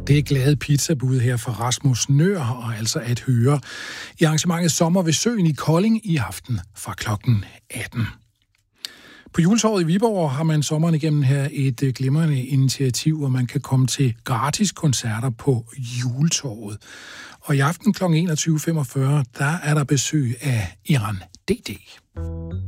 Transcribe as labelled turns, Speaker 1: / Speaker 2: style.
Speaker 1: Det er glade pizzabud her fra Rasmus Nøhr, og altså at høre i arrangementet Sommer ved Søen i Kolding i aften fra klokken 18. På juletorvet i Viborg har man sommeren igennem her et glimrende initiativ, hvor man kan komme til gratis koncerter på juletorvet. Og i aften kl. 21.45, der er der besøg af Iran DD.